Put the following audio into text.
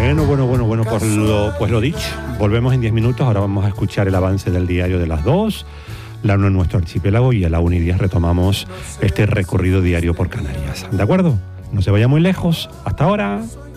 Bueno, pues lo dicho. Volvemos en 10 minutos. Ahora vamos a escuchar el avance del diario de las 2, la 1 en nuestro archipiélago, y a la 1:10 retomamos este recorrido diario por Canarias. ¿De acuerdo? No se vaya muy lejos. Hasta ahora.